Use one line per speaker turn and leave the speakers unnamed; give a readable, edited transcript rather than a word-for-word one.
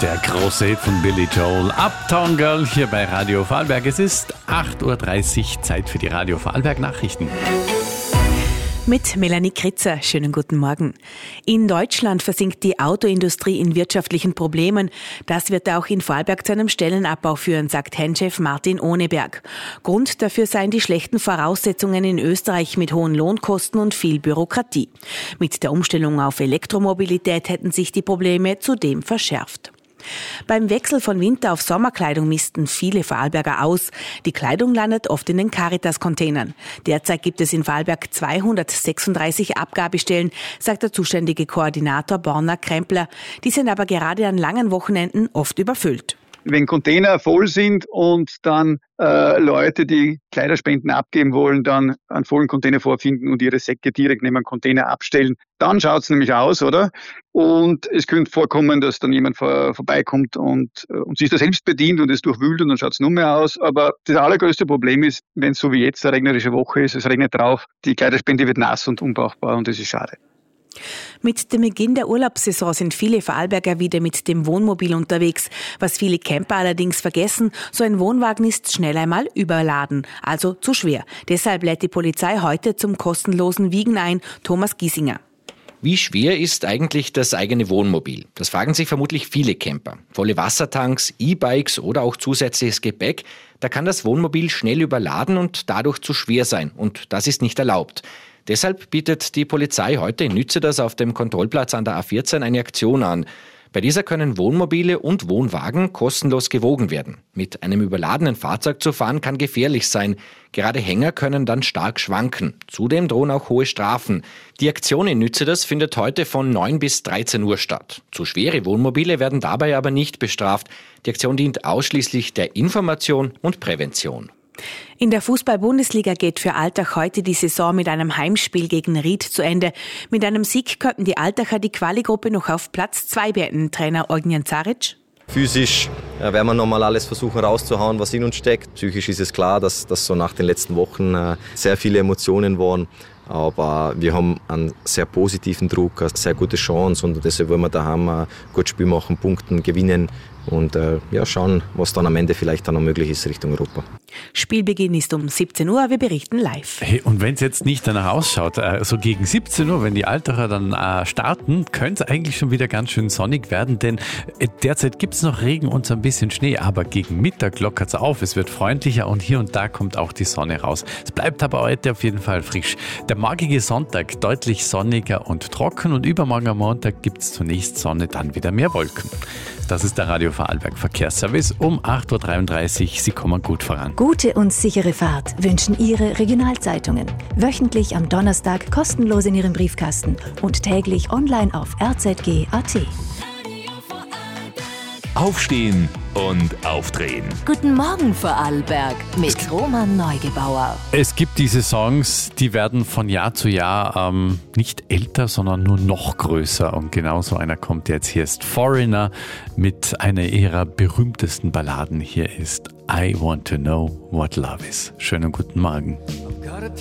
Der große Hit von Billy Joel, Uptown Girl, hier bei Radio Vorarlberg. Es ist 8.30 Uhr, Zeit für die Radio Vorarlberg Nachrichten.
Mit Melanie Kritzer. Schönen guten Morgen. In Deutschland versinkt die Autoindustrie in wirtschaftlichen Problemen. Das wird auch in Vorarlberg zu einem Stellenabbau führen, sagt Henchef Martin Ohneberg. Grund dafür seien die schlechten Voraussetzungen in Österreich mit hohen Lohnkosten und viel Bürokratie. Mit der Umstellung auf Elektromobilität hätten sich die Probleme zudem verschärft. Beim Wechsel von Winter- auf Sommerkleidung missten viele Vorarlberger aus. Die Kleidung landet oft in den Caritas-Containern. Derzeit gibt es in Vorarlberg 236 Abgabestellen, sagt der zuständige Koordinator Borna Krempler. Die sind aber gerade an langen Wochenenden oft überfüllt.
Wenn Container voll sind und dann Leute, die Kleiderspenden abgeben wollen, dann einen vollen Container vorfinden und ihre Säcke direkt neben einen Container abstellen, dann schaut es nämlich aus, oder? Und es könnte vorkommen, dass dann jemand vorbeikommt und sich da selbst bedient und es durchwühlt und dann schaut es nur mehr aus. Aber das allergrößte Problem ist, wenn es so wie jetzt eine regnerische Woche ist, es regnet drauf, die Kleiderspende wird nass und unbrauchbar und das ist schade.
Mit dem Beginn der Urlaubssaison sind viele Vorarlberger wieder mit dem Wohnmobil unterwegs. Was viele Camper allerdings vergessen, so ein Wohnwagen ist schnell einmal überladen, also zu schwer. Deshalb lädt die Polizei heute zum kostenlosen Wiegen ein. Thomas Giesinger.
Wie schwer ist eigentlich das eigene Wohnmobil? Das fragen sich vermutlich viele Camper. Volle Wassertanks, E-Bikes oder auch zusätzliches Gepäck, da kann das Wohnmobil schnell überladen und dadurch zu schwer sein. Und das ist nicht erlaubt. Deshalb bietet die Polizei heute in Nützedas auf dem Kontrollplatz an der A14 eine Aktion an. Bei dieser können Wohnmobile und Wohnwagen kostenlos gewogen werden. Mit einem überladenen Fahrzeug zu fahren kann gefährlich sein. Gerade Hänger können dann stark schwanken. Zudem drohen auch hohe Strafen. Die Aktion in Nützedas findet heute von 9 bis 13 Uhr statt. Zu schwere Wohnmobile werden dabei aber nicht bestraft. Die Aktion dient ausschließlich der Information und Prävention.
In der Fußball-Bundesliga geht für Altach heute die Saison mit einem Heimspiel gegen Ried zu Ende. Mit einem Sieg könnten die Altacher die Quali-Gruppe noch auf Platz 2 beenden. Trainer Ognjen Caric.
Physisch werden wir nochmal alles versuchen rauszuhauen, was in uns steckt. Psychisch ist es klar, dass das so nach den letzten Wochen sehr viele Emotionen waren. Aber wir haben einen sehr positiven Druck, eine sehr gute Chance und deshalb wollen wir daheim ein gutes Spiel machen, punkten, gewinnen und schauen, was dann am Ende vielleicht dann noch möglich ist Richtung Europa.
Spielbeginn ist um 17 Uhr, wir berichten live.
Hey, und wenn es jetzt nicht danach ausschaut, so gegen 17 Uhr, wenn die Altacher dann starten, könnte es eigentlich schon wieder ganz schön sonnig werden, denn derzeit gibt es noch Regen und so ein bisschen Schnee, aber gegen Mittag lockert es auf, es wird freundlicher und hier und da kommt auch die Sonne raus. Es bleibt aber heute auf jeden Fall frisch. Der morgige Sonntag deutlich sonniger und trocken und übermorgen am Montag gibt es zunächst Sonne, dann wieder mehr Wolken. Das ist der Radio Vorarlberg Verkehrsservice um 8.33 Uhr. Sie kommen gut voran.
Gute und sichere Fahrt wünschen Ihre Regionalzeitungen. Wöchentlich am Donnerstag kostenlos in Ihrem Briefkasten und täglich online auf rzg.at.
Aufstehen und aufdrehen.
Guten Morgen Vorarlberg mit Roman Neugebauer.
Es gibt diese Songs, die werden von Jahr zu Jahr nicht älter, sondern nur noch größer. Und genau so einer kommt jetzt. Hier ist Foreigner mit einer ihrer berühmtesten Balladen. Hier ist I Want to Know What Love Is. Schönen guten Morgen.
I've got a